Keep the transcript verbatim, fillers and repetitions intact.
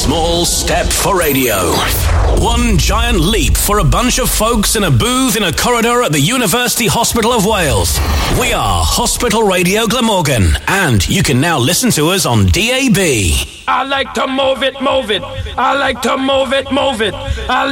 small step for radio. One giant leap for a bunch of folks in a booth in a corridor at the University Hospital of Wales. We are Hospital Radio Glamorgan, and you can now listen to us on D A B. I like to move it, move it. I like to move it, move it. I